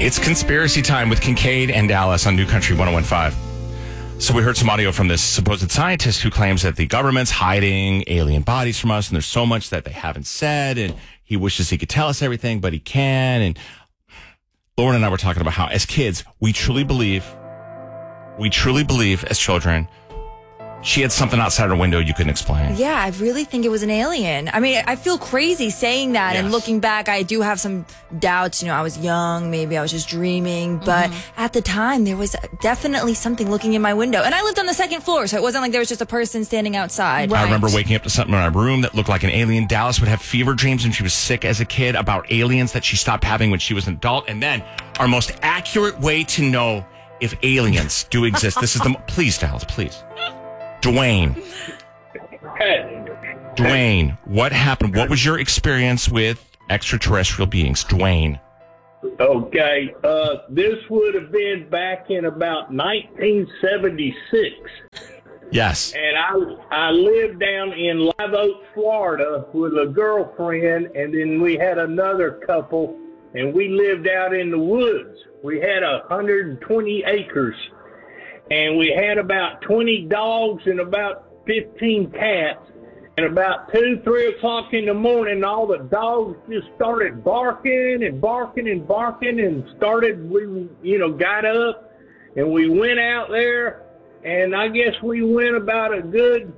It's conspiracy time with Kincaid and Dallas on New Country 101.5. So we heard some audio from this supposed scientist who claims that the government's hiding alien bodies from us, and there's so much that they haven't said, and he wishes he could tell us everything, but he can. And Lauren and I were talking about how, as kids, we truly believe as children, she had something outside her window you couldn't explain. Yeah, I really think it was an alien. I mean, I feel crazy saying that, and looking back, I do have some doubts. You know, I was young, maybe I was just dreaming, but at the time, there was definitely something looking in my window. And I lived on the second floor, so it wasn't like there was just a person standing outside. Right. I remember waking up to something in my room that looked like an alien. Dallas would have fever dreams when she was sick as a kid about aliens that she stopped having when she was an adult. And then our most accurate way to know if aliens do exist, this is the... Please, Dallas, please. Dwayne, what happened? What was your experience with extraterrestrial beings? Dwayne. Okay, this would have been back in about 1976. Yes. And I lived down in Live Oak, Florida with a girlfriend, and then we had another couple, and we lived out in the woods. We had 120 acres. And we had about 20 dogs and about 15 cats. And about 2, 3 o'clock in the morning, all the dogs just started barking and barking and barking and we got up and we went out there. And I guess we went about a good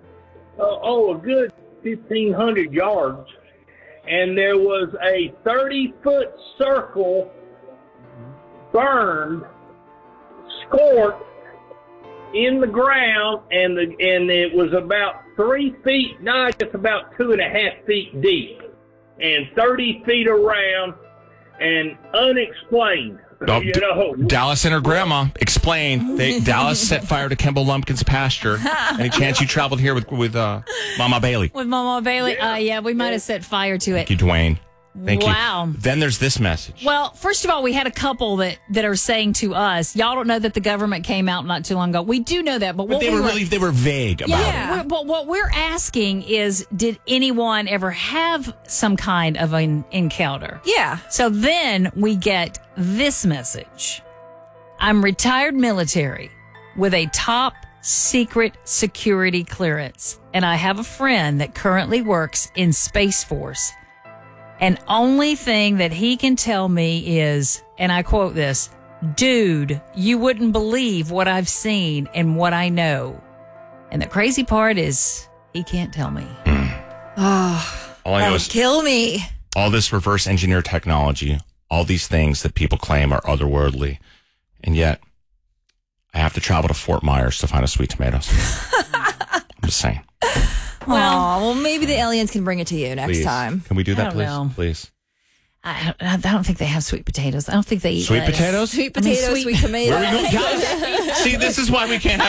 1,500 yards. And there was a 30-foot circle burned, scorched, in the ground, and it was about 3 feet, just about 2.5 feet deep, and 30 feet around, and unexplained. Dallas and her grandma explained. Dallas set fire to Kimball Lumpkin's pasture. Any chance you traveled here with Mama Bailey? With Mama Bailey? Yeah, we might have set fire to it. Thank you, Dwayne. Thank you. Wow. Then there's this message. Well, first of all, we had a couple that are saying to us, y'all don't know that the government came out not too long ago. We do know that, but they were vague about it. But what we're asking is, did anyone ever have some kind of an encounter? Yeah. So then we get this message. I'm retired military with a top secret security clearance, and I have a friend that currently works in Space Force. And only thing that he can tell me is, and I quote this, dude, you wouldn't believe what I've seen and what I know. And the crazy part is he can't tell me. Oh, all I know is kill me. All this reverse engineer technology, all these things that people claim are otherworldly. And yet I have to travel to Fort Myers to find a sweet tomatoes. I'm just saying. Well, maybe the aliens can bring it to you next time. Can we do that, please? Know. Please. I don't think they have sweet potatoes. I don't think they eat sweet lettuce. potatoes. Sweet potatoes, sweet tomatoes. Where are we going, guys? See, this is why we can't have